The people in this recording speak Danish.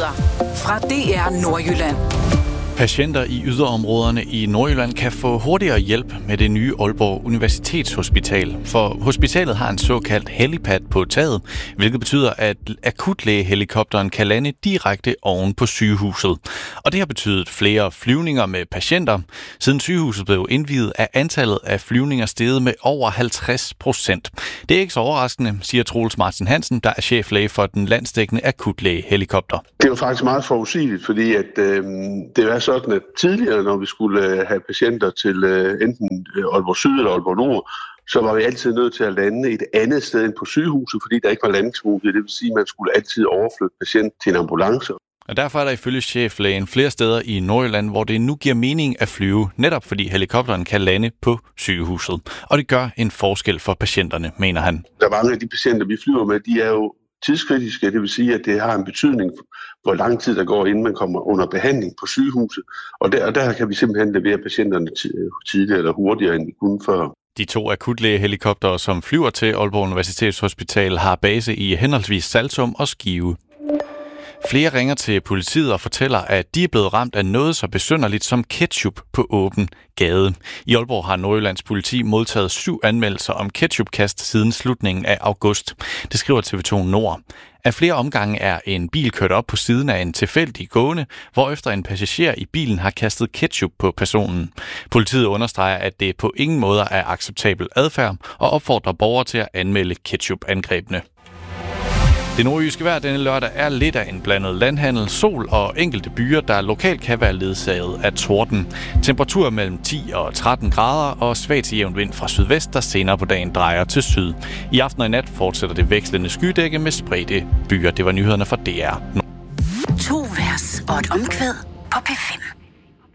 Nyheder fra DR Nordjylland. Patienter i yderområderne i Nordjylland kan få hurtigere hjælp med det nye Aalborg Universitetshospital. For hospitalet har en såkaldt helipad på taget, hvilket betyder, at akutlægehelikopteren kan lande direkte oven på sygehuset. Og det har betydet flere flyvninger med patienter. Siden sygehuset blev indviet, er antallet af flyvninger steget med over 50%. Det er ikke så overraskende, siger Troels Martin Hansen, der er cheflæge for den landsdækkende akutlægehelikopter. Det er jo faktisk meget forudsigeligt, fordi at det er sådan, at tidligere, når vi skulle have patienter til enten Aalborg Syd eller Aalborg Nord, så var vi altid nødt til at lande et andet sted end på sygehuset, fordi der ikke var landingsmulighed. Det vil sige, at man skulle altid overflytte patient til en ambulance. Og derfor er der ifølge cheflægen flere steder i Nordjylland, hvor det nu giver mening at flyve, netop fordi helikopteren kan lande på sygehuset. Og det gør en forskel for patienterne, mener han. Der er mange af de patienter, vi flyver med, de er jo tidskritiske, det vil sige, at det har en betydning, hvor lang tid der går, inden man kommer under behandling på sygehuset. Og der kan vi simpelthen levere patienterne tidligere eller hurtigere, end vi kunne før. De 2 akutlægehelikoptere, som flyver til Aalborg Universitetshospital, har base i henholdsvis Saltum og Skive. Flere ringer til politiet og fortæller, at de er blevet ramt af noget så besynderligt som ketchup på åben gade. I Aalborg har Nordjyllands politi modtaget 7 anmeldelser om ketchupkast siden slutningen af august. Det skriver TV2 Nord. Af flere omgange er en bil kørt op på siden af en tilfældig gående, hvorefter en passager i bilen har kastet ketchup på personen. Politiet understreger, at det på ingen måde er acceptabel adfærd og opfordrer borgere til at anmelde ketchup-angrebene. Det nordjyske vejr denne lørdag er lidt af en blandet landhandel, sol og enkelte byer, der lokalt kan være ledsaget af torden. Temperaturer mellem 10 og 13 grader og svag til jævn vind fra sydvest, der senere på dagen drejer til syd. I aften og i nat fortsætter det vekslende skydække med spredte byer. Det var nyhederne fra DR. 2 vers og et omkvæd på P5.